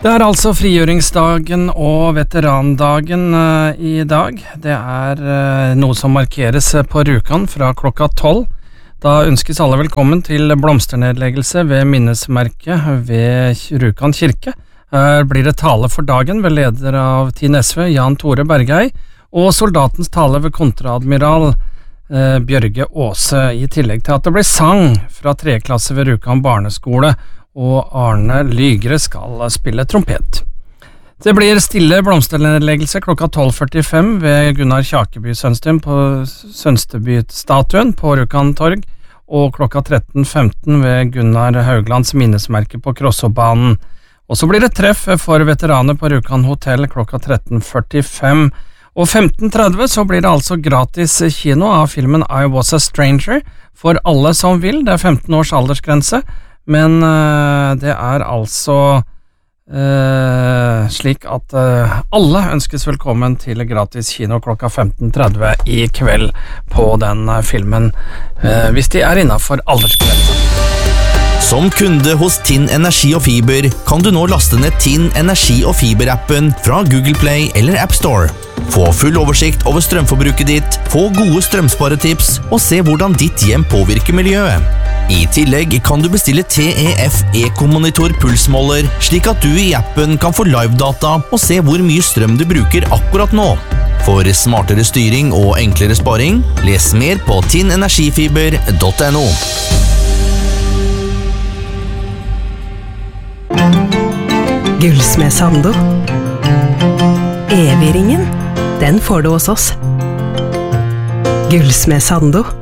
Det altså frigjøringsdagen og veterandagen i dag. Det noe som markeres på Rjukan fra klokka 12. Da ønskes alle velkommen til blomsternedleggelse ved minnesmerket ved Rjukan kirke. Her blir det tale for dagen ved leder av Tinn SV, Jan Tore Bergøy, og soldatens tale ved kontreadmiral Bjørge Aase, i tillegg til at det blir sang fra 3. klasse ved Rjukan barneskole, og Arne Lygre skal spille trompet. Det blir stille blomsternedleggelse klokka 12:45 ved Gunnar Kjakeby Sønstøm på Sønsteby-statuen på Rjukan torg, og klokka 13:15 ved Gunnar Hauglands minnesmerke på Krossobanen. Og så blir det treff for veteraner på Rjukan hotell klokka 13:45. Og 15:30 så blir det altså gratis kino av filmen I Was a Stranger for alle som vil. Det 15 års aldersgrense. Men det altså slik at alle ønskes velkommen til gratis kino klokka 15:30 i kveld på den filmen, hvis de innenfor aldersgrensen. Som kunde hos Tinn Energi og Fiber kan du nå laste ned Tinn Energi og Fiber-appen fra Google Play eller App Store. Få full oversikt over strømforbruket ditt, få gode strømsparetips og se hvordan ditt hjem påvirker miljøet. I tillegg kan du bestille TEF Eco-monitor pulsmåler, slik at du i appen kan få live-data og se hvor mye strøm du bruker akkurat nå. For smartere styring og enklere sparing, les mer på tinnenergifiber.no. Gullsmed Sando. Evigringen, den får du hos oss. Gullsmed Sando.